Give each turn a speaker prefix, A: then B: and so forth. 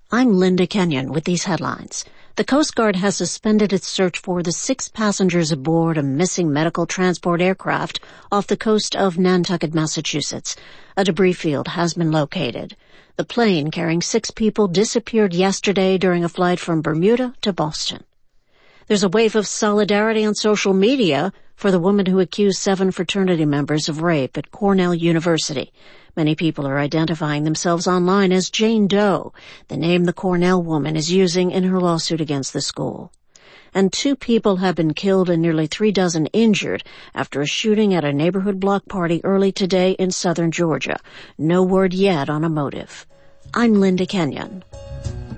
A: I'm Linda Kenyon with these headlines. The Coast Guard has suspended its search for the 6 passengers aboard a missing medical transport aircraft off the coast of Nantucket, Massachusetts. A debris field has been located. The plane carrying 6 people disappeared yesterday during a flight from Bermuda to Boston. There's a wave of solidarity on social media for the woman who accused 7 fraternity members of rape at Cornell University. Many people are identifying themselves online as Jane Doe, the name the Cornell woman is using in her lawsuit against the school. And 2 people have been killed and nearly 3 dozen injured after a shooting at a neighborhood block party early today in southern Georgia. No word yet on a motive. I'm Linda Kenyon.